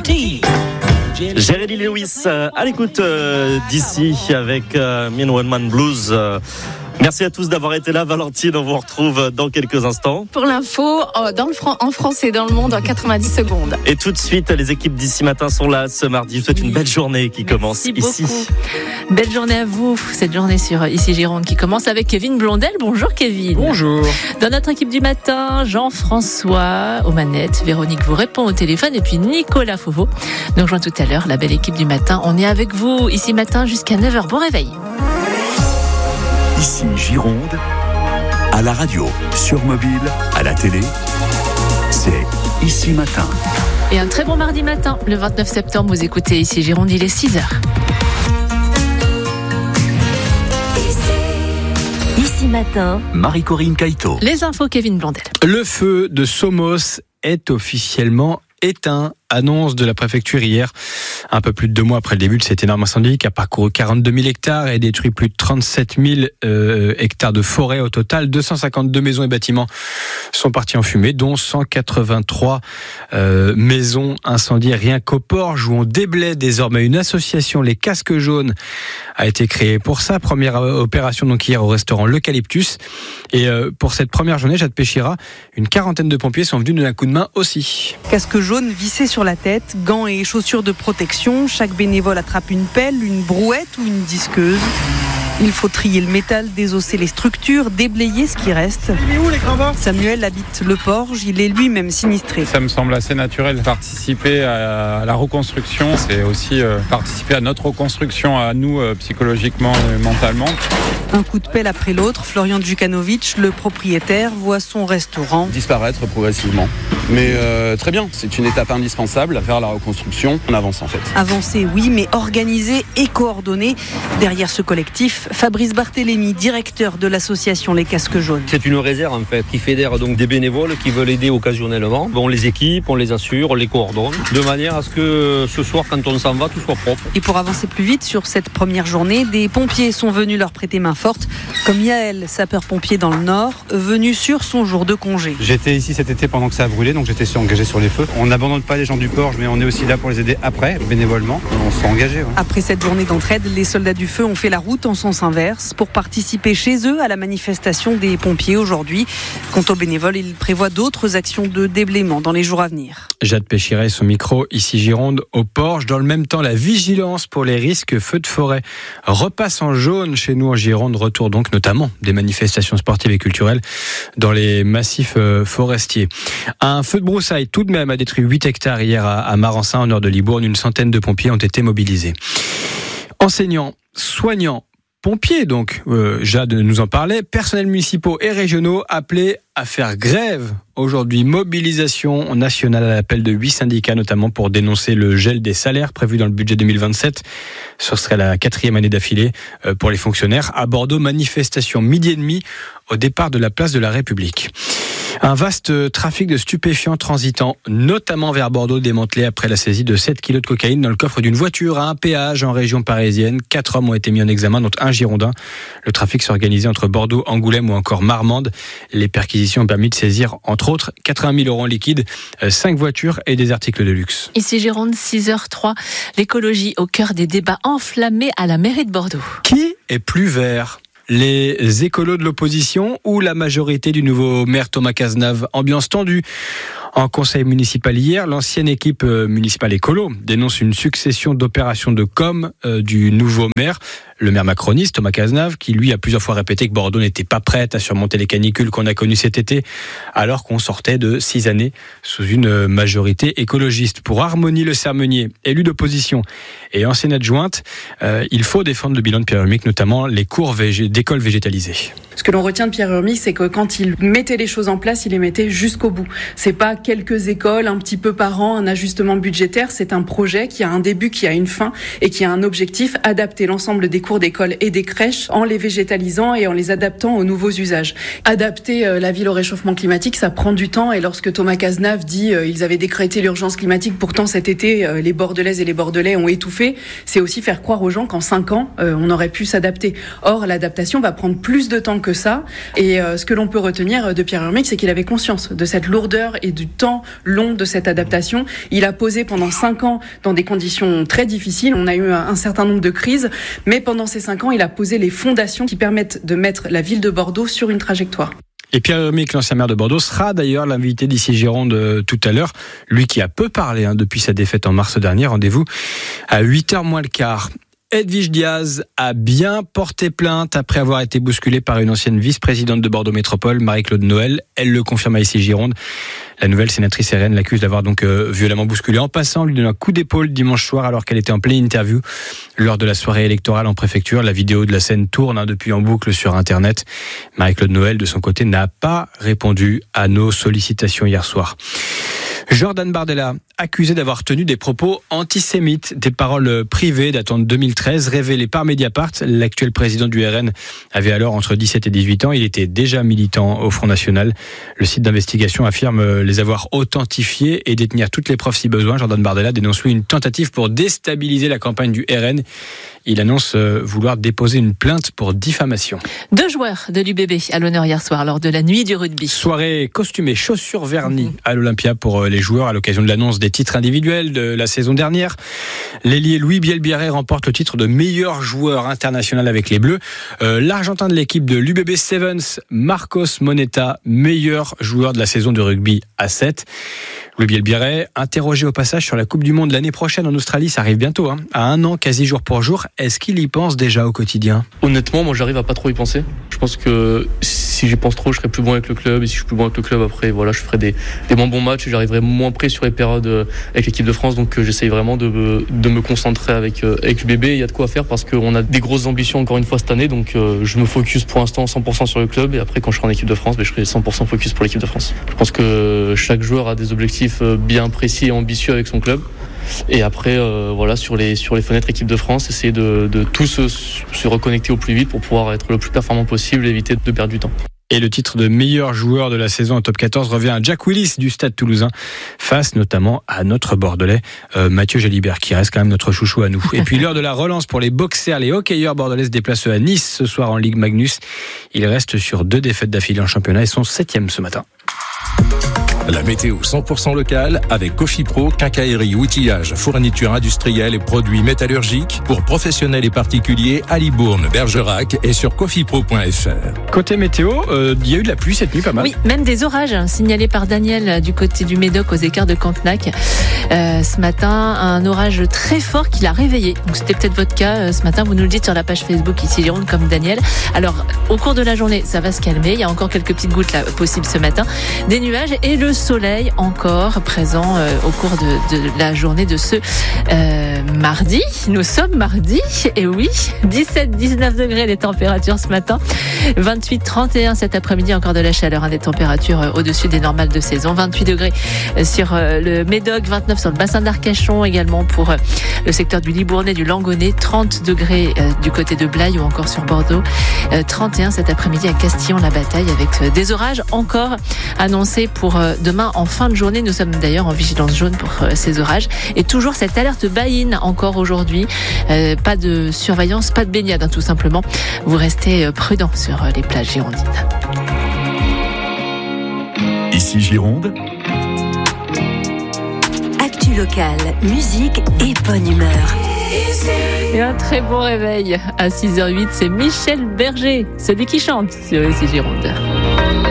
Jerry Lee Lewis à l'écoute d'ici avec Mean One Man Blues. Merci à tous d'avoir été là. Valentine, on vous retrouve dans quelques instants. Pour l'info, en France et dans le monde en 90 secondes. Et tout de suite, les équipes d'ici matin sont là ce mardi. Je vous souhaite une belle journée qui commence ici. Belle journée à vous. Cette journée sur Ici Gironde qui commence avec Kevin Blondel. Bonjour Kevin. Bonjour. Dans notre équipe du matin, Jean-François aux manettes, Véronique vous répond au téléphone et puis Nicolas Fauveau nous rejoint tout à l'heure. La belle équipe du matin, on est avec vous ici matin jusqu'à 9h. Bon réveil. Ici Gironde, à la radio, sur mobile, à la télé, c'est Ici Matin. Et un très bon mardi matin, le 29 septembre, vous écoutez Ici Gironde, il est 6h. Ici Matin, Marie-Corinne Caïto. Les infos, Kevin Blondel. Le feu de Somos est officiellement éteint. Annonce de la préfecture hier, un peu plus de 2 mois après le début de cet énorme incendie qui a parcouru 42 000 hectares et détruit plus de 37 000 hectares de forêt. Au total, 252 maisons et bâtiments sont partis en fumée, dont 183 maisons incendiées rien qu'au Porge où on déblaye désormais une association, les Casques Jaunes, a été créée pour ça. Première opération donc hier au restaurant L'Eucalyptus. Et pour cette première journée, Jade Péchira, une quarantaine de pompiers sont venus donner un coup de main aussi. Casque jaune vissé sur la tête, gants et chaussures de protection. Chaque bénévole attrape une pelle, une brouette ou une disqueuse. Il faut trier le métal, désosser les structures, déblayer ce qui reste. Il est où les grands-bas ? Samuel habite le Porge, il est lui-même sinistré. Ça me semble assez naturel. Participer à la reconstruction, c'est aussi participer à notre reconstruction à nous, psychologiquement et mentalement. Un coup de pelle après l'autre, Florian Djukanovic, le propriétaire, voit son restaurant disparaître progressivement. Mais très bien, c'est une étape indispensable à faire la reconstruction. On avance en fait. Avancer, oui, mais organiser et coordonner. Derrière ce collectif, Fabrice Barthélémy, directeur de l'association Les Casques Jaunes. C'est une réserve en fait qui fédère donc des bénévoles qui veulent aider occasionnellement. On les équipe, on les assure, on les coordonne de manière à ce que ce soir quand on s'en va tout soit propre. Et pour avancer plus vite sur cette première journée, des pompiers sont venus leur prêter main forte, comme Yael, sapeur-pompier dans le Nord, venu sur son jour de congé. J'étais ici cet été pendant que ça a brûlé, donc j'étais engagé sur les feux. On n'abandonne pas les gens du Porge, mais on est aussi là pour les aider après, bénévolement. On s'est engagé. Ouais. Après cette journée d'entraide, les soldats du feu ont fait la route en sens inverse pour participer chez eux à la manifestation des pompiers aujourd'hui. Quant aux bénévoles, ils prévoient d'autres actions de déblaiement dans les jours à venir. Jade Péchira et son micro, ici Gironde, au Porge. Dans le même temps, la vigilance pour les risques feux de forêt repasse en jaune chez nous en Gironde. Retour donc notamment des manifestations sportives et culturelles dans les massifs forestiers. Un feu de broussailles tout de même a détruit 8 hectares hier à Marensin, au nord de Libourne. Une centaine de pompiers ont été mobilisés. Enseignants, soignants, pompiers donc, Jade nous en parlait, personnels municipaux et régionaux appelés à faire grève aujourd'hui. Mobilisation nationale à l'appel de 8 syndicats, notamment pour dénoncer le gel des salaires prévu dans le budget 2027. Ce serait la 4e année d'affilée pour les fonctionnaires. À Bordeaux, manifestation 12h30 au départ de la place de la République. Un vaste trafic de stupéfiants transitant notamment vers Bordeaux démantelé après la saisie de 7 kilos de cocaïne dans le coffre d'une voiture à un péage en région parisienne. 4 hommes ont été mis en examen, dont un Girondin. Le trafic s'organisait entre Bordeaux, Angoulême ou encore Marmande. Les perquisitions ont permis de saisir, entre autres, 80 000 € en liquide, 5 voitures et des articles de luxe. Ici Gironde, 6h03, l'écologie au cœur des débats enflammés à la mairie de Bordeaux. Qui est plus vert ? Les écolos de l'opposition ou la majorité du nouveau maire Thomas Cazenave? Ambiance tendue en conseil municipal hier. L'ancienne équipe municipale écolo dénonce une succession d'opérations de com du nouveau maire. Le maire macroniste, Thomas Cazenave, qui lui a plusieurs fois répété que Bordeaux n'était pas prête à surmonter les canicules qu'on a connues cet été, alors qu'on sortait de 6 années sous une majorité écologiste. Pour Harmonie Le Sermenier, élu d'opposition et ancienne adjointe, il faut défendre le bilan de Pierre Urmic, notamment les cours d'écoles végétalisées. Ce que l'on retient de Pierre Urmic, c'est que quand il mettait les choses en place, il les mettait jusqu'au bout. C'est pas quelques écoles, un petit peu par an, un ajustement budgétaire, c'est un projet qui a un début, qui a une fin et qui a un objectif, adapter l'ensemble des cours d'école et des crèches en les végétalisant et en les adaptant aux nouveaux usages. Adapter la ville au réchauffement climatique, ça prend du temps, et lorsque Thomas Cazenave dit ils avaient décrété l'urgence climatique, pourtant cet été les Bordelaises et les Bordelais ont étouffé, c'est aussi faire croire aux gens qu'en 5 ans on aurait pu s'adapter. Or l'adaptation va prendre plus de temps que ça, et ce que l'on peut retenir de Pierre Urmic, c'est qu'il avait conscience de cette lourdeur et du temps long de cette adaptation. Il a posé pendant 5 ans dans des conditions très difficiles, on a eu un certain nombre de crises, mais pendant ces 5 ans il a posé les fondations qui permettent de mettre la ville de Bordeaux sur une trajectoire. Et Pierre Urmic, l'ancien maire de Bordeaux, sera d'ailleurs l'invité d'Ici Gironde tout à l'heure. Lui qui a peu parlé depuis sa défaite en mars dernier. Rendez-vous à 8h moins le quart. Edwige Diaz a bien porté plainte après avoir été bousculée par une ancienne vice-présidente de Bordeaux Métropole, Marie-Claude Noël. Elle le confirme à Ici Gironde. La nouvelle sénatrice RN l'accuse d'avoir donc violemment bousculé en passant, lui donnant un coup d'épaule dimanche soir alors qu'elle était en pleine interview lors de la soirée électorale en préfecture. La vidéo de la scène tourne depuis en boucle sur Internet. Marie-Claude Noël, de son côté, n'a pas répondu à nos sollicitations hier soir. Jordan Bardella, accusé d'avoir tenu des propos antisémites, des paroles privées datant de 2013, révélées par Mediapart. L'actuel président du RN avait alors entre 17 et 18 ans. Il était déjà militant au Front National. Le site d'investigation affirme les avoir authentifiés et détenir toutes les preuves si besoin. Jordan Bardella dénonce lui une tentative pour déstabiliser la campagne du RN. Il annonce vouloir déposer une plainte pour diffamation. 2 joueurs de l'UBB à l'honneur hier soir lors de la nuit du rugby. Soirée costumée, chaussures vernies à l'Olympia pour les joueurs à l'occasion de l'annonce des titres individuels de la saison dernière. L'ailier Louis Bielbiarré remporte le titre de meilleur joueur international avec les Bleus. L'Argentin de l'équipe de l'UBB Sevens, Marcos Moneta, meilleur joueur de la saison de rugby à 7. Louis Bielbiarré, interrogé au passage sur la Coupe du Monde l'année prochaine en Australie, ça arrive bientôt, à 1 an, quasi jour pour jour. Est-ce qu'il y pense déjà au quotidien ? Honnêtement, moi j'arrive à pas trop y penser. Je pense que si j'y pense trop, je serai plus bon avec le club. Et si je suis plus bon avec le club, après, voilà, je ferai des moins bons matchs et j'arriverai moins près sur les périodes avec l'équipe de France. Donc j'essaye vraiment de me concentrer avec l'UBB. Il y a de quoi faire parce qu'on a des grosses ambitions encore une fois cette année. Donc je me focus pour l'instant 100% sur le club. Et après, quand je serai en équipe de France, je serai 100% focus pour l'équipe de France. Je pense que chaque joueur a des objectifs bien précis et ambitieux avec son club. Et après, voilà, sur les fenêtres équipe de France, essayer de tous se reconnecter au plus vite pour pouvoir être le plus performant possible et éviter de perdre du temps. Et le titre de meilleur joueur de la saison en top 14 revient à Jack Willis du Stade Toulousain, face notamment à notre Bordelais, Mathieu Jalibert, qui reste quand même notre chouchou à nous. Et puis l'heure de la relance pour les boxers, les hockeyeurs bordelais se déplacent à Nice ce soir en Ligue Magnus. Ils restent sur 2 défaites d'affilée en championnat et sont 7e ce matin. La météo 100% locale avec Cofipro, quincaillerie, outillage, fourniture industrielle et produits métallurgiques pour professionnels et particuliers à Libourne, Bergerac et sur cofipro.fr. Côté météo, il y a eu de la pluie cette nuit, pas mal. Oui, même des orages signalés par Daniel du côté du Médoc aux écarts de Cantenac. Ce matin, un orage très fort qui l'a réveillé. Donc c'était peut-être votre cas ce matin, vous nous le dites sur la page Facebook Ici Gironde comme Daniel. Alors au cours de la journée, ça va se calmer. Il y a encore quelques petites gouttes là possibles ce matin. Des nuages et le soleil encore présent au cours de la journée de ce mardi. Nous sommes mardi, et oui, 17-19 degrés les températures ce matin, 28-31 cet après-midi, encore de la chaleur, des températures au-dessus des normales de saison, 28 degrés sur le Médoc, 29 sur le bassin d'Arcachon, également pour le secteur du Libournais, du Langonnet, 30 degrés du côté de Blaye ou encore sur Bordeaux, 31 cet après-midi à Castillon-la-Bataille avec des orages encore annoncés pour demain en fin de journée. Nous sommes d'ailleurs en vigilance jaune pour ces orages et toujours cette alerte baïne encore aujourd'hui. Pas de surveillance, pas de baignade, tout simplement. Vous restez prudents sur les plages girondines. Ici Gironde. Actu locale, musique et bonne humeur. Et un très bon réveil à 6h08, c'est Michel Berger, celui qui chante sur Ici Gironde.